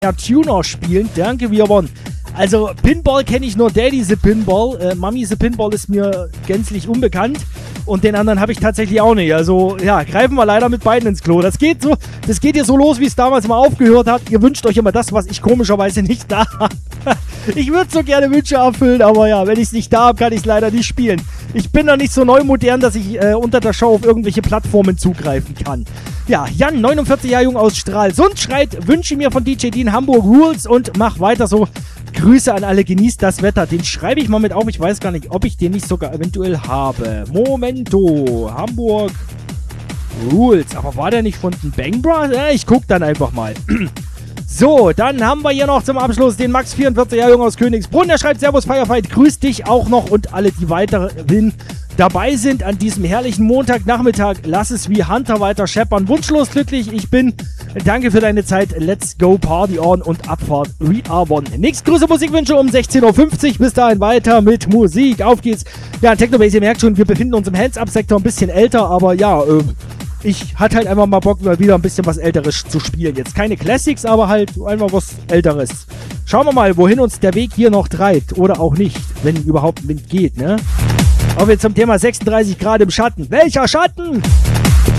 Tuner spielen. Danke, wir wollen. Also, Pinball kenne ich nur Daddy the Pinball. Mami the Pinball ist mir gänzlich unbekannt. Und den anderen habe ich tatsächlich auch nicht. Also, ja, greifen wir leider mit beiden ins Klo. Das geht hier so los, wie es damals mal aufgehört hat. Ihr wünscht euch immer das, was ich komischerweise nicht da habe. Ich würde so gerne Wünsche erfüllen, aber ja, wenn ich es nicht da habe, kann ich es leider nicht spielen. Ich bin noch nicht so neu modern, dass ich unter der Show auf irgendwelche Plattformen zugreifen kann. Ja, Jan, 49 Jahre jung aus Stralsund, schreit, wünsche mir von DJ Dean Hamburg Rules und mach weiter so. Grüße an alle, genießt das Wetter. Den schreibe ich mal mit auf. Ich weiß gar nicht, ob ich den nicht sogar eventuell habe. Momento. Hamburg Rules. Aber war der nicht von den Bang Bros? Ich guck dann einfach mal. So, dann haben wir hier noch zum Abschluss den Max, 44 Jahre jung aus Königsbrunn. Der schreibt, Servus Firefight, grüß dich auch noch und alle, die weiterhin dabei sind an diesem herrlichen Montagnachmittag. Lass es wie Hunter weiter scheppern. Wunschlos glücklich, ich bin. Danke für deine Zeit. Let's go Party on und Abfahrt. We are one. Nächste große Musikwünsche um 16.50 Uhr. Bis dahin weiter mit Musik. Auf geht's. Ja, Technobase, ihr merkt schon, wir befinden uns im Hands-Up-Sektor, ein bisschen älter, aber ja, ich hatte halt einfach mal Bock, mal wieder ein bisschen was Älteres zu spielen. Jetzt keine Classics, aber halt einfach was Älteres. Schauen wir mal, wohin uns der Weg hier noch treibt. Oder auch nicht, wenn überhaupt Wind geht, ne? Auch wir zum Thema 36 Grad im Schatten. Welcher Schatten?